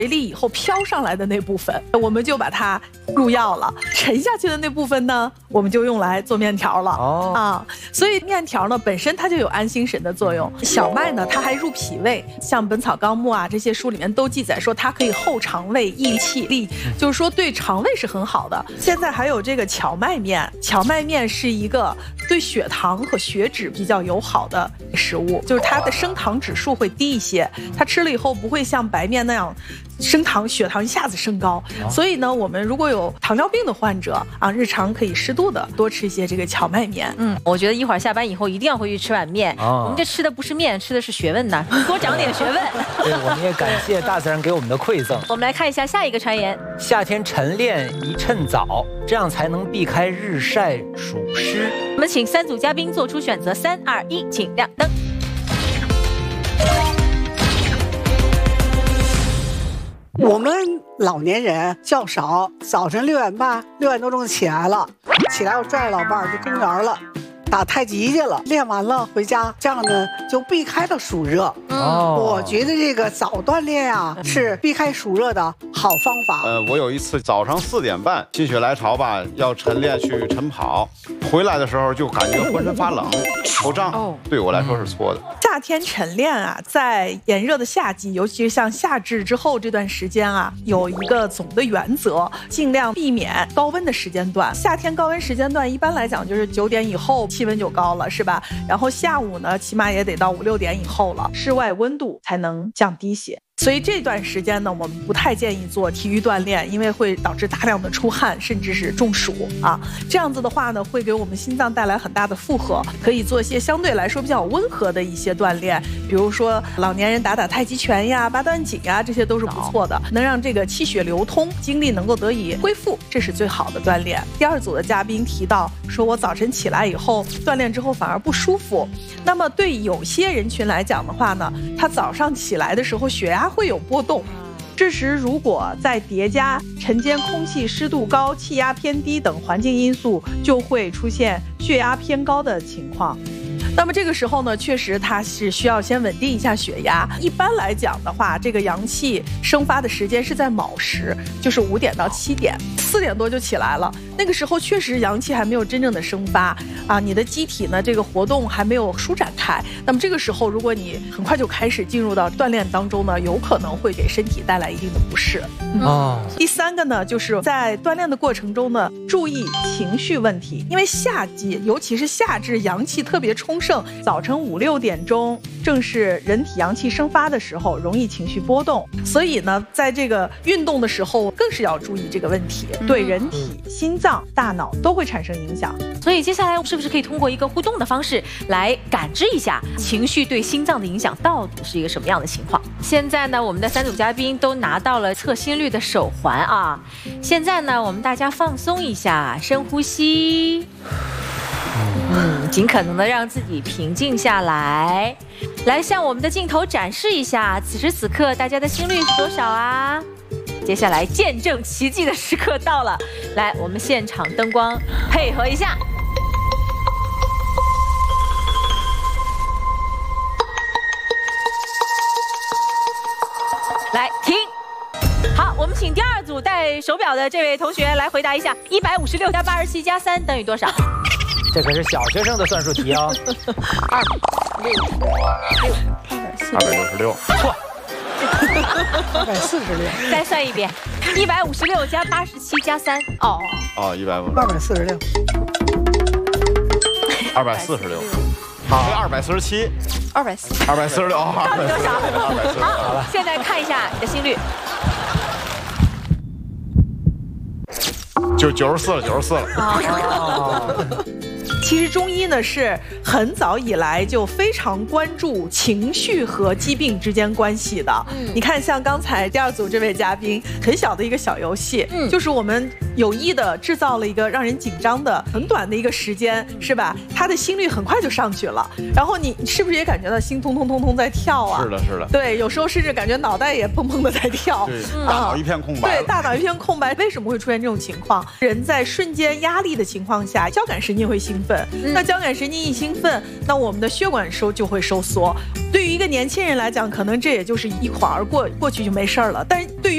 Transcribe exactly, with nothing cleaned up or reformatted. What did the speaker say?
水里以后飘上来的那部分，我们就把它入药了；沉下去的那部分呢，我们就用来做面条了。哦啊，所以面条呢本身它就有安心神的作用。小麦呢，它还入脾胃，像《本草纲目》啊这些书里面都记载说它可以厚肠胃、益气力，就是说对肠胃是很好的。现在还有这个荞麦面，荞麦面是一个对血糖和血脂比较友好的食物，就是它的升糖指数会低一些，它吃了以后不会像白面那样升糖血糖一下子升高。所以呢，我们如果有糖尿病的患者啊，日常可以适度的多吃一些这个荞麦面。 嗯，我觉得一会儿下班以后一定要回去吃碗面。哦、我们这吃的不是面，吃的是学问呢，多长点学问。 对，我们也感谢大自然给我们的馈赠。 我们来看一下下一个传言： 夏天晨练宜趁早，这样才能避开日晒暑湿。 我们请三组嘉宾做出选择，三二一，请亮灯。 我们老年人较少，早晨六点半、六点多钟起来了，起来我拽着老伴儿去公园了，打太极去了，练完了回家，这样呢就避开了暑热。哦，我觉得这个早锻炼啊是避开暑热的好方法。 呃，我有一次早上四点半心血来潮吧，要晨练去晨跑，回来的时候就感觉浑身发冷、头胀。哦，对我来说是错的。 夏天晨练啊，在炎热的夏季，尤其是像夏至之后这段时间啊，有一个总的原则，尽量避免高温的时间段。夏天高温时间段一般来讲就是九点以后气温就高了，是吧？然后下午呢，起码也得到五六点以后了，室外温度才能降低些。所以这段时间呢，我们不太建议做体育锻炼，因为会导致大量的出汗，甚至是中暑啊。这样子的话呢，会给我们心脏带来很大的负荷。可以做一些相对来说比较温和的一些锻炼，比如说老年人打打太极拳呀、八段锦呀，这些都是不错的，能让这个气血流通，精力能够得以恢复，这是最好的锻炼。第二组的嘉宾提到说，我早晨起来以后锻炼之后反而不舒服。那么对有些人群来讲的话呢，他早上起来的时候血压会有波动，这时如果再叠加晨间空气湿度高、气压偏低等环境因素，就会出现血压偏高的情况。那么这个时候呢，确实它是需要先稳定一下血压。一般来讲的话，这个阳气生发的时间是在卯时，就是五点到七点，四点多就起来了。那个时候确实阳气还没有真正的生发啊，你的机体呢这个活动还没有舒展开。那么这个时候，如果你很快就开始进入到锻炼当中呢，有可能会给身体带来一定的不适。哦、嗯。第三个呢，就是在锻炼的过程中呢，注意情绪问题，因为夏季尤其是夏至阳气特别充盛，早晨五六点钟正是人体阳气生发的时候，容易情绪波动，所以呢，在这个运动的时候更是要注意这个问题，对人体、心脏、大脑都会产生影响。 所以接下来是不是可以通过一个互动的方式来感知一下情绪对心脏的影响到底是一个什么样的情况？现在呢，我们的三组嘉宾都拿到了测心率的手环啊。现在呢，我们大家放松一下，深呼吸。嗯，尽可能的让自己平静下来，来向我们的镜头展示一下，此时此刻大家的心率是多少啊？接下来见证奇迹的时刻到了，来，我们现场灯光配合一下。来，停。好，我们请第二组戴手表的这位同学来回答一下，一百五十六加八十七加三等于多少？ 这可是小学生的算术题哦。 二百六十六， 错。 二百四十六， 再算一遍，一百五十六加八十七加三。哦哦，一百五， 二百四十六， 二百四十六，好，二百四十七， 二百四， 二百四十六， 到底多少？ 好了，现在看一下你的心率。 就九十四了，九十四了。 哦其实中医呢是很早以来就非常关注情绪和疾病之间关系的。嗯，你看，像刚才第二组这位嘉宾，很小的一个小游戏，嗯，就是我们有意的制造了一个让人紧张的很短的一个时间，是吧？他的心率很快就上去了，然后你是不是也感觉到心通通通通在跳啊？ 是的，是的。对， 有时候甚至感觉脑袋也砰砰的在跳， 对，大脑一片空白。 对，大脑一片空白。为什么会出现这种情况？人在瞬间压力的情况下，交感神经会兴奋。那交感神经一兴奋，那我们的血管收就会收缩。对于一个年轻人来讲，可能这也就是一晃而过，过去就没事了。但是对于